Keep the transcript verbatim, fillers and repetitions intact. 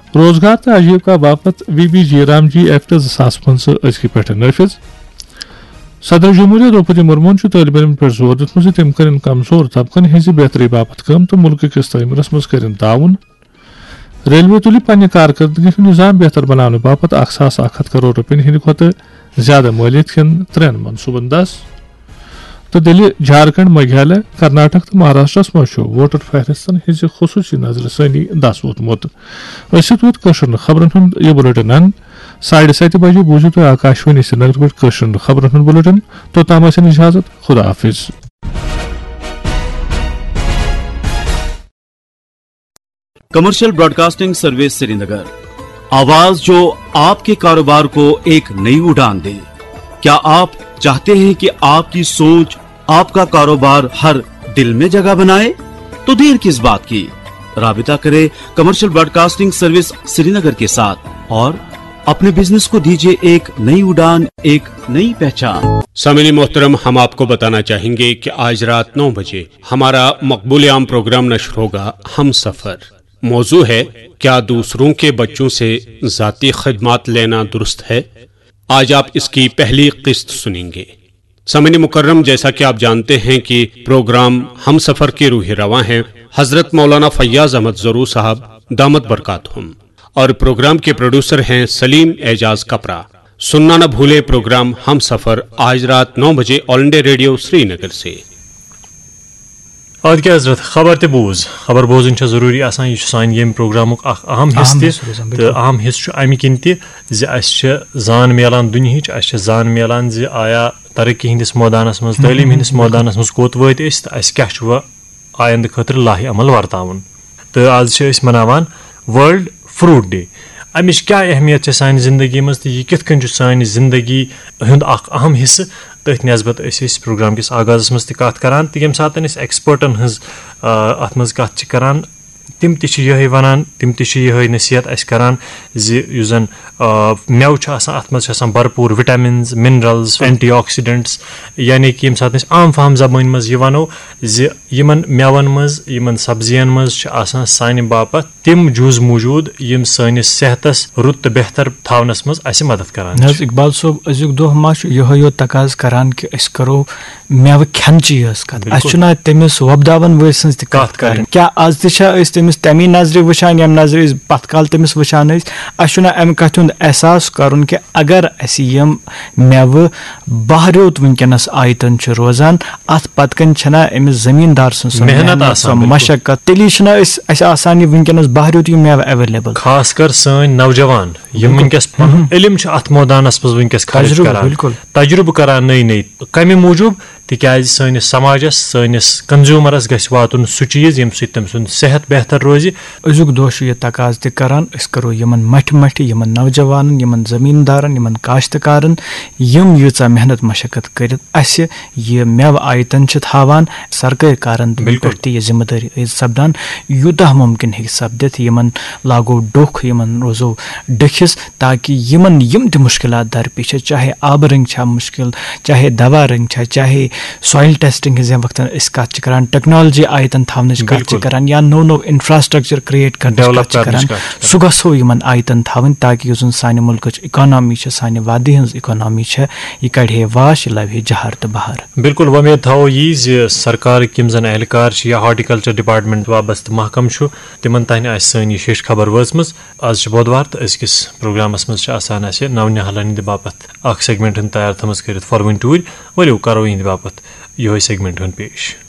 روزگار تو آجیوکا باپت وی بی جی رام جی ایکٹ زٕ ساس پٕنٛژٕ أزکہِ پٮ۪ٹھ نٲفِظ. صدر جمہوریہ درٛوپدی مرمون چھُ طٲلبہِ علمن پٮ۪ٹھ زور دیُتمُت زِ تِم کٔرِن کمزور طبقن ہٕنٛزِ بہتری باپتھ کٲم تہٕ مُلکہٕ کِس تعمیٖرس منٛز کٔرِن تعاوُن. ریلوے تُلہِ پننہِ کارکردگی ہُنٛد نظام بہتر بناونہٕ باپتھ اکھ ساس اکھ ہتھ کروڑ رۄپین ہٕنٛدِ کھۄتہٕ زیادٕ مٲلیت کٮ۪ن ترٛٮ۪ن منصوٗبن دس. تہٕ دِلہِ جھارکھنڈ میگھالیہ کرناٹک تہٕ مہاراشٹرس منٛز چھُ ووٹر فہرستن ہٕنٛزِ خصوٗصی نظرِ ثٲنی دس ووتمُت. أسۍ ووت کٲشُر خبرن ہُنٛد یہِ بُلیٹن ان ساڑِ ستہِ بجے بوٗزِو تُہۍ آکاشوانی سری نگر پٮ۪ٹھ کٲشُر خبرن ہُنٛد بُلیٹن. توٚتام ٲسِن اِجازت خدا حافظ. کمرشل براڈکاسٹنگ سروس سری نگر، آواز جو آپ کے کاروبار کو ایک نئی اڑان دے. کیا آپ چاہتے ہیں کہ آپ کی سوچ آپ کا کاروبار ہر دل میں جگہ بنائے؟ تو دیر کس بات کی، رابطہ کرے کمرشل براڈکاسٹنگ سروس سری نگر کے ساتھ اور اپنے بزنس کو دیجیے ایک نئی اڑان، ایک نئی پہچان. سامعین محترم، ہم آپ کو بتانا چاہیں گے کہ آج رات نو بجے ہمارا مقبول عام پروگرام نشر ہوگا، ہم سفر. موضوع ہے کیا دوسروں کے بچوں سے ذاتی خدمات لینا درست ہے. آج آپ اس کی پہلی قسط سنیں گے. سامعین مکرم، جیسا کہ آپ جانتے ہیں کہ پروگرام ہم سفر کے روح رواں ہیں حضرت مولانا فیاض احمد ضرور صاحب دامت برکاتہم، اور پروگرام کے پروڈیوسر ہیں سلیم اعجاز کپرا. سننا نہ بھولے پروگرام ہم سفر آج رات نو بجے آل انڈیا ریڈیو سری نگر سے. آد کیا حضرت خبر تہ بوز خبر بوزن چھ ضروری آسان. یہ سان یم پروگرامک اخ اہم حصہ تہ اہم حصہ امہ کن تہ زِ اسہ زان میلان دنیاہچ، اسہ زان میلان زِ آیا ترقی ہندس میدانس مز، تعلیم ہندس میدانس مز کوت وٲتۍ أسۍ تہٕ اسہ کیاہ چھُ آیندٕ خٲطرٕ لاہہِ عمل ورتاوُن. تہٕ آز چھِ أسۍ مناوان ورلڈ فروٹ ڈے. امِچ کیاہ اہمیت چھِ سانہِ زندگی منٛز تہٕ یہِ کِتھ کٔنۍ چھُ سانہِ زندگی ہُنٛد اکھ اہم حصہٕ. تٔتھۍ نسبت أسۍ ٲسۍ پروگرام کِس آغازس منٛز تہِ کتھ کران تہٕ ییٚمہِ ساتہٕ أسۍ ایکسپٲرٹن ہٕنٛز اتھ منٛز کتھ چھِ کران تِم تہِ چھِ یِہے ونان، تِم تہِ چھِ یِہے نصیحت اسہِ کران زِ یُس زن مٮ۪وٕ چھُ آسان اتھ منٛز چھِ آسان بھرپوٗر وِٹامِنز، مِنرلز، اینٹی آکسیڈنٹس. یعنی کہ ییٚمہِ ساتہٕ أسۍ عام فام زبٲنۍ منٛز یہِ ونو زِ یِمن مٮ۪وَن منٛز، یِمن سبزین منٛز چھِ آسان سانہِ باپتھ تِم جُز موٗجوٗد یِم سٲنِس صحتس رُت تہٕ بہتر تھاونس منٛز اسہِ مدد کران. حظ اقبال صٲب، أزیُک دۄہ ما چھُ یِہے یوت تقاض کران کہِ أسۍ کرو مٮ۪وٕ کھٮ۪نچی یٲژ کتھ، اسہِ چھُنہ تٔمِس وۄپداون وٲلۍ سٕنٛز تہِ کتھ کرٕنۍ. کیاہ آز تہِ چھا أسۍ تٔمِس تمی نظرِ وٕچھان ییٚمہِ نظرِ أسۍ پتھ کال تٔمِس وٕچھان ٲسۍ؟ اسہِ چھُنہ امہِ کتھِ ہُنٛد احساس کرُن کہِ اگر اسہِ یِم مٮ۪وٕ بہریوت وٕنکیٚنس آیتن چھِ روزان، اتھ پتہٕ کَنۍ چھنہ أمِس زٔمیٖندار سٕنٛز سۄ محنت سۄ مشقت، تیٚلی چھُنہ أسۍ اسہِ آسان یہِ وٕنکیٚنس بہریوت یِم مٮ۪وٕ ایویلیبل. خاص کر سٲنۍ نوجوان یِم وٕنکیٚس علم چھِ اتھ مٲدانس منٛز وٕنکیٚس خرچ کران، تجربہٕ کران نٔے نٔے. کمہِ موٗجوٗب؟ تِکیازِ سٲنِس سماجس، سٲنِس کنزیوٗمرس گژھِ واتُن سُہ چیٖز ییٚمہِ سۭتۍ تٔمۍ سُنٛد صحت بہتر روزِ. أزیُک دۄہ چھُ یہِ تقاض تہِ کران أسۍ کرو یِمن مٹھِ مٹھِ یِمن نوجوانن، یِمن زٔمیٖندارن، یِمن کاشتکارن یِم ییٖژاہ محنت مشقت کٔرِتھ اسہِ یہِ مٮ۪وٕ آیتن چھِ تھاوان، سرکٲرۍ کارن پٮ۪ٹھ تہِ یہِ ذمہٕ دٲری ٲسۍ سپدان. یوٗتاہ مُمکِن ہیٚکہِ سپدِتھ یِمن لاگو ڈوٚکھ، یِمن روزو ڈٔکھِس تاکہِ یِمن یِم تہِ مُشکلات درپیش چھِ، چاہے آبہٕ رنٛگۍ چھا مُشکل، چاہے دوا رنٛگۍ چھا، چاہے سویل ٹیسٹنگ ہٕنٛز ییٚمہِ وقتن أسۍ کتھ چھِ کران، ٹیکنالوجی آیتن تھاونٕچ کتھ چھِ کران، یا نوٚو نوٚو انفراسٹرکچر کریٹ کرنٕچ کتھ چھِ کران، سُہ گژھو یِمن آیتن تھاوٕنۍ تاکہِ یُس زن سانہِ مُلکٕچ اِکانامی چھِ، سانہِ وادی ہٕنٛز اِکانامی چھےٚ، یہِ کڑِ ہے واش، یہِ لبہِ ہے جہار تہٕ بہار. بالکل وۄمید تھاوو یی زِ سرکارٕکۍ یِم زن اہلکار چھِ یا ہارٹیکلچر ڈپارٹمنٹ وابستہٕ محکمہٕ چھُ تِمن تانۍ آسہِ سٲنۍ یہِ شیش خبر وٲژمٕژ. آز چھُ بودوار تہٕ أزکِس پروگرامس منٛز چھِ آسان اَسہِ نونِہالن ہٕنٛدِ باپتھ اکھ سیگمنٹ ہُنٛد تیار تھٲومٕژ کٔرِتھ فاروٕنۍ ٹوٗرۍ. ؤلِو کرو یِہنٛدِ باپتھ یِہوے سیگمنٹ ہُنٛد پیش.